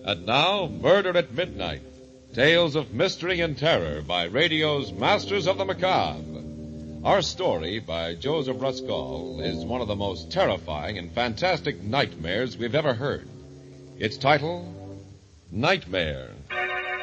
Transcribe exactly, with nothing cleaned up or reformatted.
And now, Murder at Midnight, Tales of Mystery and Terror by radio's Masters of the Macabre. Our story by Joseph Ruskall is one of the most terrifying and fantastic nightmares we've ever heard. Its title, Nightmare